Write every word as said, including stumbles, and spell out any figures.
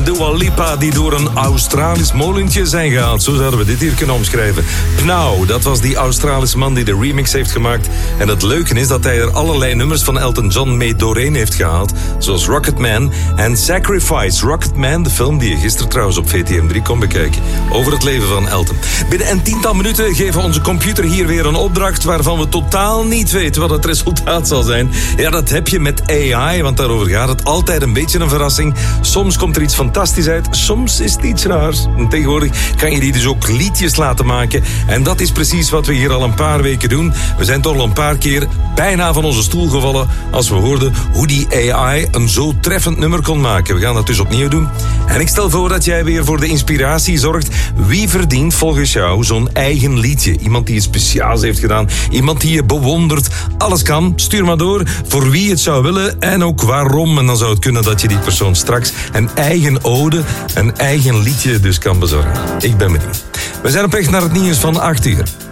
Dua Lipa die door een Australisch molentje zijn gehaald. Zo zouden we dit hier kunnen omschrijven. Pnau, dat was die Australische man die de remix heeft gemaakt. En het leuke is dat hij er allerlei nummers van Elton John mee doorheen heeft gehaald. Zoals Rocketman en Sacrifice. Rocketman, de film die je gisteren trouwens op V T M drie kon bekijken. Over het leven van Elton. Binnen een tiental minuten geven onze computer hier weer een opdracht waarvan we totaal niet weten wat het resultaat zal zijn. Ja, dat heb je met A I, want daarover gaat het. Altijd een beetje een verrassing. Soms komt er iets fantastisch uit, soms is het iets raars. En tegenwoordig kan je die dus ook liedjes laten maken. En dat is precies wat we hier al een paar weken doen. We zijn toch al een paar keer bijna van onze stoel gevallen als we hoorden hoe die A I een zo treffend nummer kon maken. We gaan dat dus opnieuw doen. En ik stel voor dat jij weer voor de inspiratie zorgt. Wie verdient volgens jou zo'n eigen liedje? Iemand die iets speciaals heeft gedaan. Iemand die je bewondert. Alles kan. Stuur maar door voor wie het zou willen en ook waarom. En dan zou het kunnen dat je die persoon straks een eigen ode, een eigen liedje dus kan bezorgen. Ik ben benieuwd. We zijn op weg naar het nieuws van acht uur.